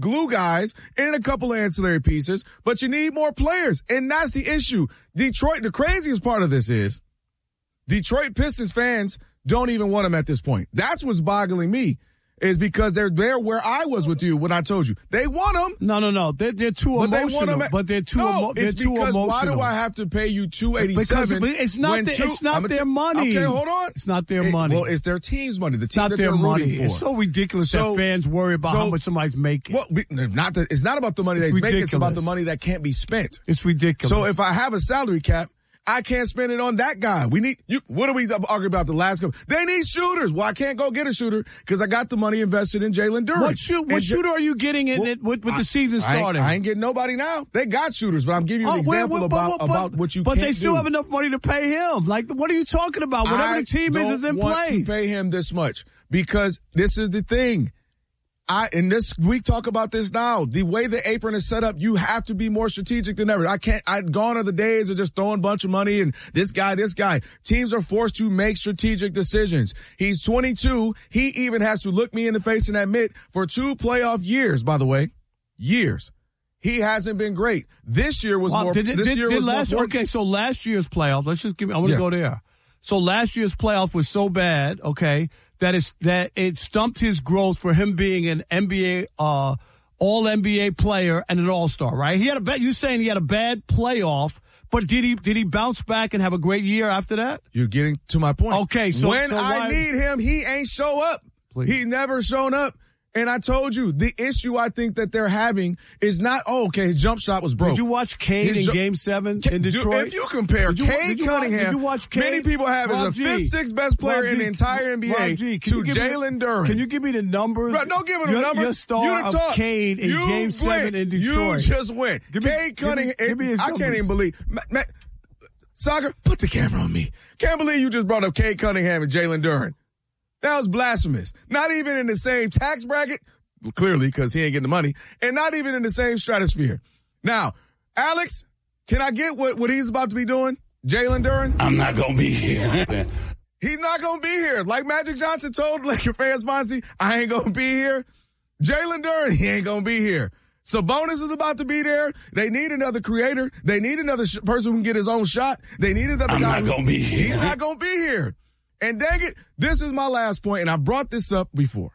glue guys and a couple of ancillary pieces, but you need more players. And that's the issue. Detroit, the craziest part of this is Detroit Pistons fans don't even want him at this point. That's what's boggling me, is because they're there where I was with you when I told you. They want him. No. They're too emotional. They're too emotional. Why do I have to pay you $287? Because it's not their money. Okay, hold on. It's not their money. Well, it's their team's money. The team not that their they're money. rooting for. It's so ridiculous that fans worry about how much somebody's making. Well, it's not about the money they're making. It's about the money that can't be spent. It's ridiculous. So if I have a salary cap, I can't spend it on that guy. What are we arguing about the last couple? They need shooters. Well, I can't go get a shooter because I got the money invested in Jalen Duren. What shooter are you getting with the season starting? I ain't getting nobody now. They got shooters, but I'm giving you an example about what you can't do. But they still have enough money to pay him. Like, what are you talking about? Whatever the team is in place. I don't want to pay him this much because this is the thing. We talk about this now. The way the apron is set up, you have to be more strategic than ever. Gone are the days of just throwing a bunch of money and this guy. Teams are forced to make strategic decisions. He's 22. He even has to look me in the face and admit for 2 playoff years, by the way, he hasn't been great. This year was more. Okay, so last year's playoff, I want to go there. So last year's playoff was so bad, okay, that it stumped his growth for him being an NBA, all NBA player and an all-star, right? You're saying he had a bad playoff, but did he bounce back and have a great year after that? You're getting to my point. Okay, so I need him, he ain't show up. Please. He never shown up. And I told you, the issue I think that they're having is not, his jump shot was broke. Did you watch Cade in Game 7 in Detroit? If you compare Cade Cunningham, many people have as the 5th, 6th best player in the entire NBA to Jalen Duren. Can you give me the numbers? Bro, don't give me the numbers. Your star of Cade in Game 7 in Detroit. You just went. Cade Cunningham, I can't even believe. Sagar, put the camera on me. Can't believe you just brought up Cade Cunningham and Jalen Duren. That was blasphemous. Not even in the same tax bracket, clearly, because he ain't getting the money, and not even in the same stratosphere. Now, Alex, can I get what he's about to be doing? Jalen Duren? I'm not going to be here. He's not going to be here. Like Magic Johnson told Laker fans, Monty, I ain't going to be here. Jalen Duren, he ain't going to be here. Sabonis is about to be there. They need another creator. They need another person who can get his own shot. They need another guy. I'm not going to be here. He's not going to be here. And dang it, this is my last point, and I brought this up before.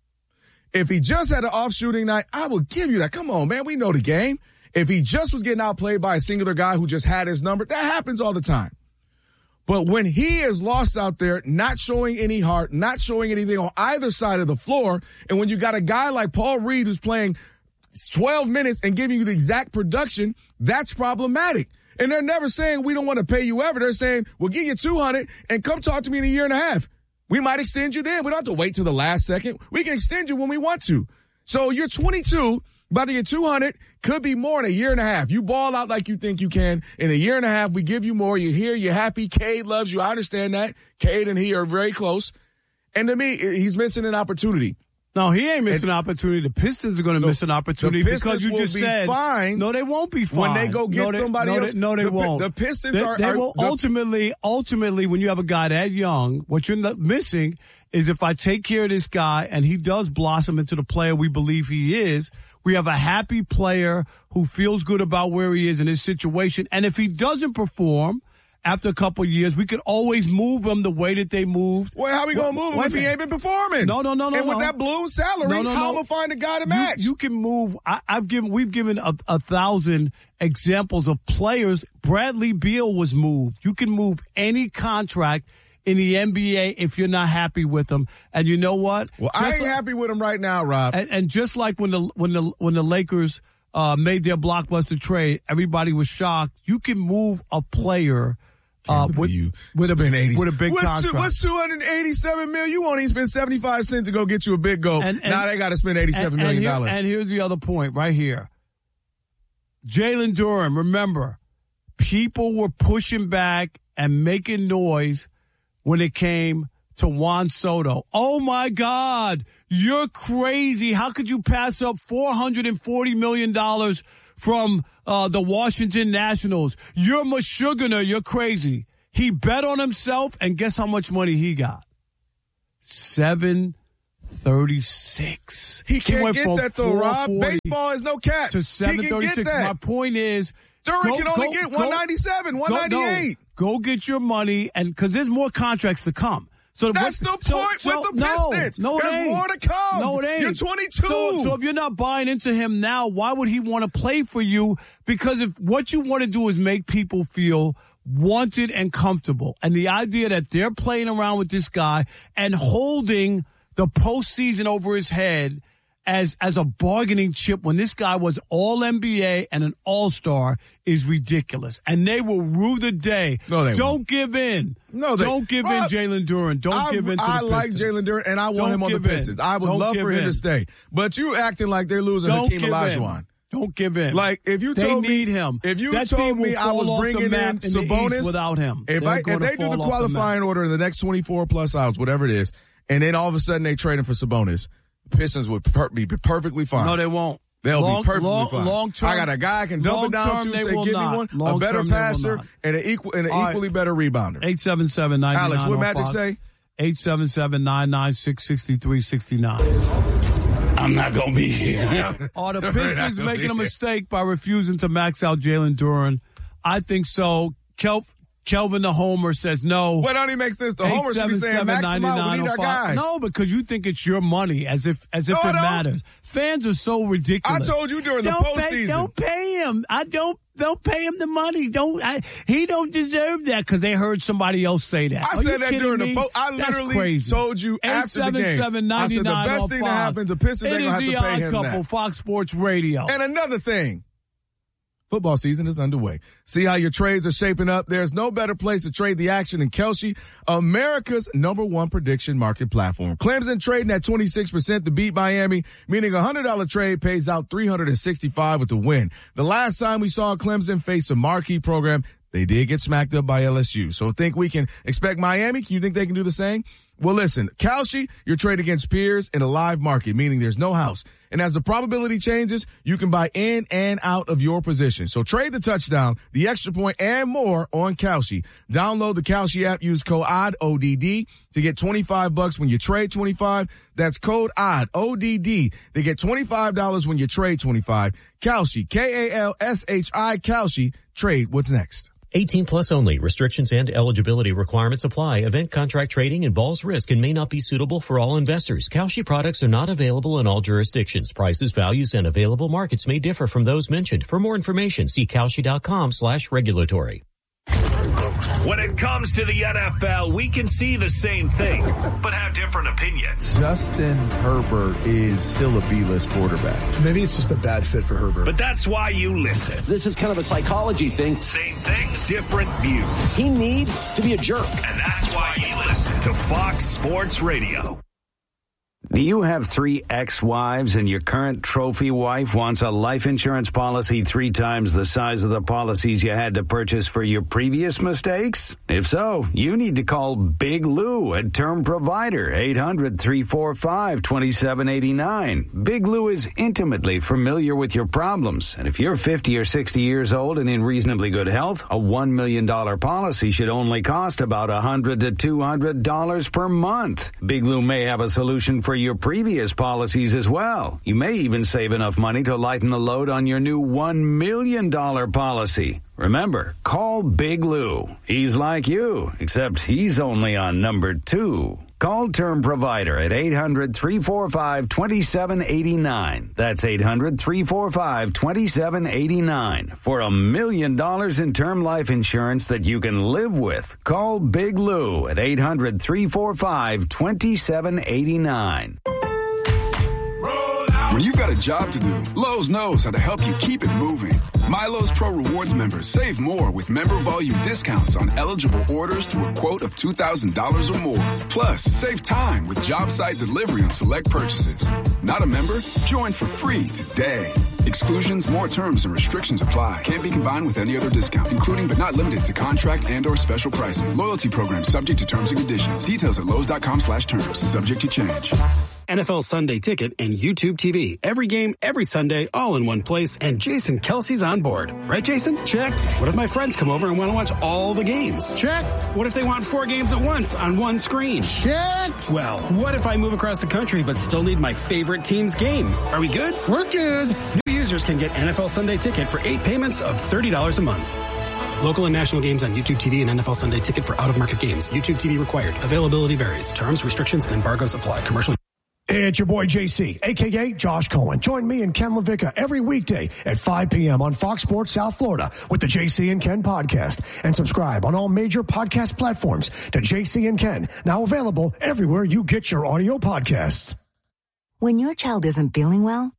If he just had an off shooting night, I would give you that. Come on, man, we know the game. If he just was getting outplayed by a singular guy who just had his number, that happens all the time. But when he is lost out there, not showing any heart, not showing anything on either side of the floor, and when you got a guy like Paul Reed who's playing 12 minutes and giving you the exact production, that's problematic. And they're never saying we don't want to pay you ever. They're saying we'll give you $200 and come talk to me in a year and a half. We might extend you then. We don't have to wait till the last second. We can extend you when we want to. So you're 22, about to get $200, could be more in a year and a half. You ball out like you think you can. In a year and a half, we give you more. You're here. You're happy. Cade loves you. I understand that. Cade and he are very close. And to me, he's missing an opportunity. No, he ain't missing an opportunity. The Pistons are going to miss an opportunity because you just said fine. No, they won't be fine when they go get somebody else. No, they won't. The Pistons they will ultimately, when you have a guy that young, what you're missing is if I take care of this guy and he does blossom into the player we believe he is, we have a happy player who feels good about where he is in his situation. And if he doesn't perform after a couple of years, we could always move him the way that they moved. Well, how we going to move him if he ain't been performing? No. And with that balloon salary, how am I going to find a guy to match? You can move. We've given 1,000 examples of players. Bradley Beal was moved. You can move any contract in the NBA if you're not happy with him. And you know what? Well, I ain't happy with him right now, Rob. And just like when the Lakers made their blockbuster trade, everybody was shocked. You can move a player with a big contract. What's $287 million? You won't even spend 75 cents to go get you a big goal. Now they got to spend $87 million. And here's the other point right here. Jalen Duren, remember, people were pushing back and making noise when it came to Juan Soto. Oh, my God, you're crazy. How could you pass up $440 million from the Washington Nationals? You're Meshuggah. You're crazy. He bet on himself, and guess how much money he got? $7,000. 36. He can't get that, though, Rob. Baseball is no catch. To 736. My point is, Duran can only get 197, 198. Go get your money, and because there's more contracts to come. So that's the point with the Pistons. There's more to come. No, it ain't. You're 22. So if you're not buying into him now, why would he want to play for you? Because if what you want to do is make people feel wanted and comfortable, and the idea that they're playing around with this guy and holding the postseason over his head as a bargaining chip when this guy was all NBA and an all-star is ridiculous. And they will rue the day. No, they Don't give in. No, Don't give in, Jalen Duran. Don't give in to the Pistons. I like Jalen Duran, and I want him on the Pistons. I would love for him to stay. But you acting like they're losing Hakeem Olajuwon. Don't give in. Like, if you told me, they need him. If you told me I was bringing in Sabonis without him, if they do the qualifying order in the next 24 plus hours, whatever it is, and then all of a sudden they trade him for Sabonis, Pistons would be perfectly fine. No, they won't. They'll be perfectly fine. Long term, I got a guy I can dump it down to, say, give me one, a better passer, and an equally better rebounder. 877-9905. Alex, what Magic say? 877-996-6369. I'm not going to be here. Are the Pistons making a mistake by refusing to max out Jalen Duran? I think so. Kelvin the Homer says no. What don't he make sense? The Homer should be saying max him out. We need our guy. No, because you think it's your money as if it matters. Fans are so ridiculous. I told you during the postseason. Don't pay him. Don't pay him the money. He don't deserve that because they heard somebody else say that. I said that during the post. I literally told you after the game. I said the best thing that happened, the Pistons ain't going to have to pay him that. Fox Sports Radio. And another thing. Football season is underway. See how your trades are shaping up? There's no better place to trade the action than Kalshi, America's #1 prediction market platform. Clemson trading at 26% to beat Miami, meaning a $100 trade pays out $365 with the win. The last time we saw Clemson face a marquee program, they did get smacked up by LSU. So think we can expect Miami? You think they can do the same? Well, listen, Kalshi, you're trading against peers in a live market, meaning there's no house. And as the probability changes, you can buy in and out of your position. So trade the touchdown, the extra point, and more on Kalshi. Download the Kalshi app. Use code ODD to get $25 when you trade 25. That's code ODD to get $25 when you trade 25. Kalshi, Kalshi, Kalshi. Trade what's next. 18 plus only. Restrictions and eligibility requirements apply. Event contract trading involves risk and may not be suitable for all investors. Kalshi products are not available in all jurisdictions. Prices, values, and available markets may differ from those mentioned. For more information, see Kalshi.com/regulatory. When it comes to the NFL, we can see the same thing, but have different opinions. Justin Herbert is still a B-list quarterback. Maybe it's just a bad fit for Herbert. But that's why you listen. This is kind of a psychology thing. Same things, different views. He needs to be a jerk. And that's why you listen to Fox Sports Radio. Do you have 3 ex-wives and your current trophy wife wants a life insurance policy 3 times the size of the policies you had to purchase for your previous mistakes? If so, you need to call Big Lou at Term Provider, 800-345-2789. Big Lou is intimately familiar with your problems, and if you're 50 or 60 years old and in reasonably good health, a $1 million policy should only cost about $100 to $200 per month. Big Lou may have a solution for your previous policies as well. You may even save enough money to lighten the load on your new $1 million policy. Remember, call Big Lou. He's like you, except he's only on number 2. Call Term Provider at 800-345-2789. That's 800-345-2789 for $1 million in term life insurance that you can live with. Call Big Lou at 800-345-2789. When you've got a job to do, Lowe's knows how to help you keep it moving. My Lowe's Pro Rewards members save more with member volume discounts on eligible orders through a quote of $2,000 or more. Plus, save time with job site delivery on select purchases. Not a member? Join for free today. Exclusions, more terms, and restrictions apply. Can't be combined with any other discount, including but not limited to contract and or special pricing. Loyalty program subject to terms and conditions. Details at Lowe's.com/terms. Subject to change. NFL Sunday Ticket, and YouTube TV. Every game, every Sunday, all in one place, and Jason Kelsey's on board. Right, Jason? Check. What if my friends come over and want to watch all the games? Check. What if they want 4 games at once on one screen? Check. Well, what if I move across the country but still need my favorite team's game? Are we good? We're good. New users can get NFL Sunday Ticket for 8 payments of $30 a month. Local and national games on YouTube TV and NFL Sunday Ticket for out-of-market games. YouTube TV required. Availability varies. Terms, restrictions, and embargoes apply. Commercial. It's your boy JC, a.k.a. Josh Cohen. Join me and Ken LaVicka every weekday at 5 p.m. on Fox Sports South Florida with the JC and Ken podcast. And subscribe on all major podcast platforms to JC and Ken, now available everywhere you get your audio podcasts. When your child isn't feeling well,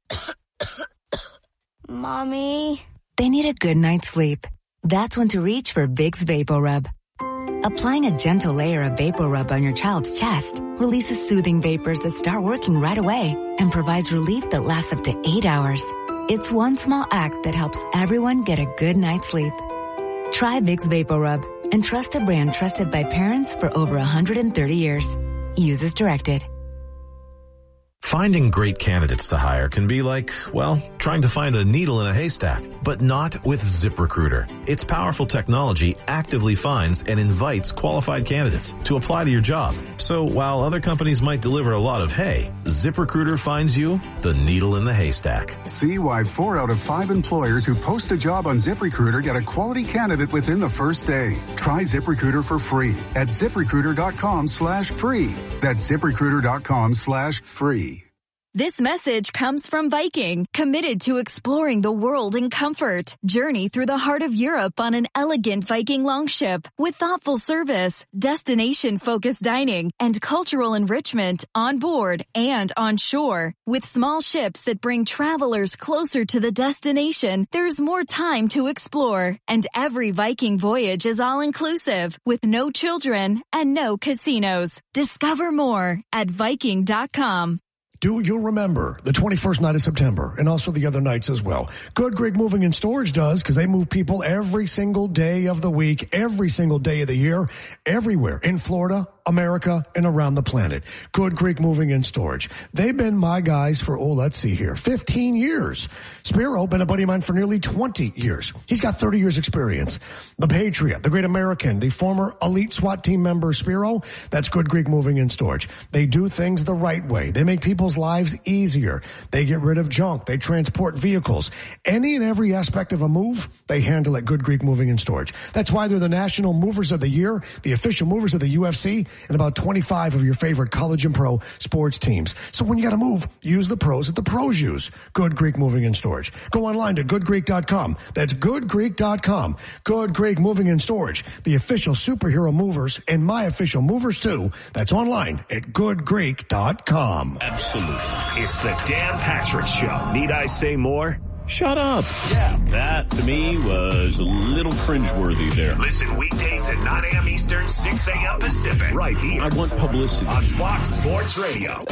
Mommy, they need a good night's sleep. That's when to reach for Vicks VapoRub. Applying a gentle layer of VapoRub on your child's chest releases soothing vapors that start working right away and provides relief that lasts up to 8 hours. It's one small act that helps everyone get a good night's sleep. Try Vicks VapoRub and trust a brand trusted by parents for over 130 years. Use as directed. Finding great candidates to hire can be like, well, trying to find a needle in a haystack, but not with ZipRecruiter. Its powerful technology actively finds and invites qualified candidates to apply to your job. So while other companies might deliver a lot of hay, ZipRecruiter finds you the needle in the haystack. See why 4 out of 5 employers who post a job on ZipRecruiter get a quality candidate within the first day. Try ZipRecruiter for free at ZipRecruiter.com/free. That's ZipRecruiter.com/free. This message comes from Viking, committed to exploring the world in comfort. Journey through the heart of Europe on an elegant Viking longship with thoughtful service, destination-focused dining, and cultural enrichment on board and on shore. With small ships that bring travelers closer to the destination, there's more time to explore. And every Viking voyage is all-inclusive, with no children and no casinos. Discover more at Viking.com. Do you remember the 21st night of September and also the other nights as well? Good Greek Moving and Storage does, because they move people every single day of the week, every single day of the year, everywhere in Florida, America, and around the planet. Good Greek Moving and Storage. They've been my guys for, 15 years. Spiro, been a buddy of mine for nearly 20 years. He's got 30 years experience. The Patriot, the Great American, the former elite SWAT team member Spiro, that's Good Greek Moving and Storage. They do things the right way. They make people's lives easier. They get rid of junk. They transport vehicles. Any and every aspect of a move, they handle at Good Greek Moving and Storage. That's why they're the National Movers of the Year, the official movers of the UFC, and about 25 of your favorite college and pro sports teams. So when you got to move, use the pros that the pros use. Good Greek Moving and Storage. Go online to goodgreek.com. That's goodgreek.com. Good Greek Moving and Storage, the official superhero movers and my official movers too. That's online at goodgreek.com. Absolutely. It's the Dan Patrick Show. Need I say more? Shut up. Yeah. That, to me, was a little cringeworthy there. Listen weekdays at 9 a.m. Eastern, 6 a.m. Pacific. Right here. I want publicity. On Fox Sports Radio.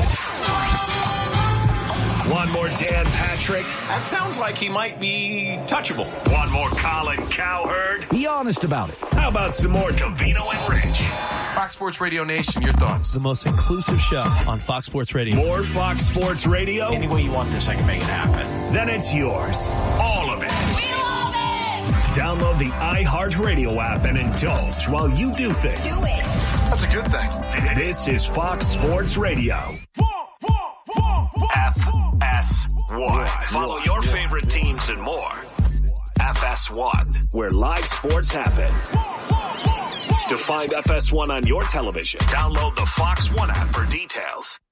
One more Dan Patrick. That sounds like he might be touchable. One more Colin Cowherd. Be honest about it. How about some more Covino and Rich? Fox Sports Radio Nation, your thoughts? The most inclusive show on Fox Sports Radio. More Fox Sports Radio? Any way you want this, I can make it happen. Then it's yours. All of it. We love it! Download the iHeartRadio app and indulge while you do things. Do it. That's a good thing. This is Fox Sports Radio. FS1. Follow your favorite teams and more. FS1, where live sports happen. To find FS1 on your television, download the Fox One app for details.